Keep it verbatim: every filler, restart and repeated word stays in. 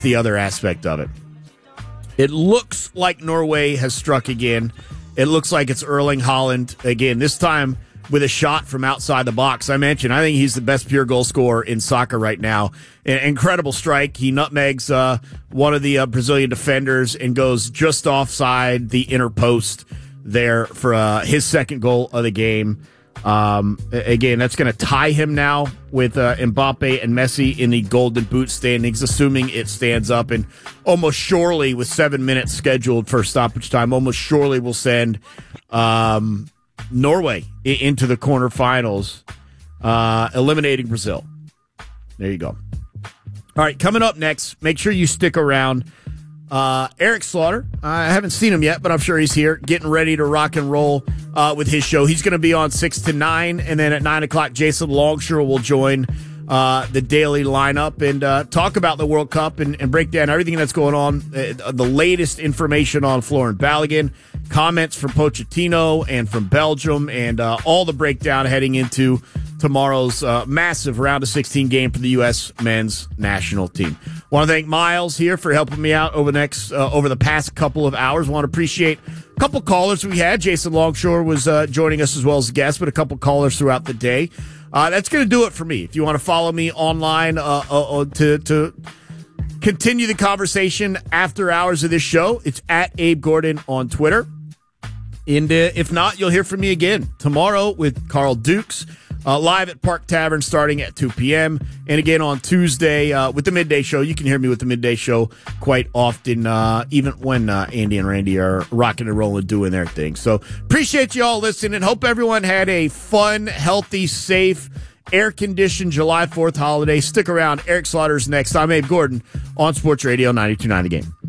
the other aspect of it. It looks like Norway has struck again. It looks like it's Erling Haaland again, this time with a shot from outside the box. I mentioned, I think he's the best pure goal scorer in soccer right now. An incredible strike. He nutmegs uh, one of the uh, Brazilian defenders and goes just offside the inner post there for uh, his second goal of the game. Um, again, that's going to tie him now with uh, Mbappe and Messi in the Golden Boot standings, assuming it stands up. And almost surely, with seven minutes scheduled for stoppage time, almost surely will send um, Norway I- into the quarterfinals, uh, eliminating Brazil. There you go. All right, coming up next, make sure you stick around. Uh, Eric Slaughter, I haven't seen him yet, but I'm sure he's here, getting ready to rock and roll uh, with his show. He's going to be on six to nine, and then at nine o'clock, Jason Longshore will join uh, the daily lineup and uh, talk about the World Cup and, and break down everything that's going on, uh, the latest information on Florent Balogun, comments from Pochettino and from Belgium, and uh, all the breakdown heading into tomorrow's uh, massive round of sixteen game for the U S men's national team. Want to thank Miles here for helping me out over the next uh, over the past couple of hours. Want to appreciate a couple callers we had. Jason Longshore was uh, joining us as well as a guest, but a couple callers throughout the day. Uh, that's going to do it for me. If you want to follow me online uh, uh, to to continue the conversation after hours of this show, it's at Abe Gordon on Twitter. And uh, if not, you'll hear from me again tomorrow with Carl Dukes. Uh, live at Park Tavern starting at two p.m. And again on Tuesday uh, with the Midday Show. You can hear me with the Midday Show quite often, uh, even when uh, Andy and Randy are rocking and rolling, doing their thing. So appreciate you all listening. Hope everyone had a fun, healthy, safe, air-conditioned July fourth holiday. Stick around. Eric Slaughter's next. I'm Abe Gordon on Sports Radio ninety-two point nine The Game.